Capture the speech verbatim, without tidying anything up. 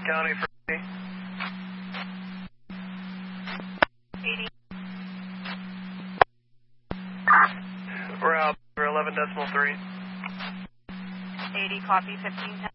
County for eighty. We're out for eleven decimal three. eighty, copy, fifteen ten.